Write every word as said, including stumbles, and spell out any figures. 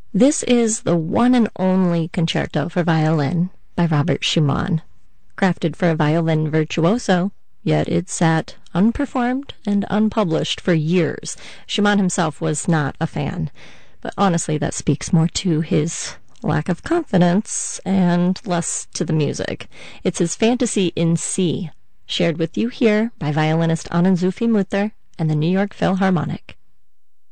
This is the one and only concerto for violin by Robert Schumann, crafted for a violin virtuoso, yet it sat unperformed and unpublished for years. Schumann himself was not a fan, but honestly that speaks more to his lack of confidence and less to the music. It's his Fantasy in C, shared with you here by violinist Ann-Sophie Mutter and the New York Philharmonic.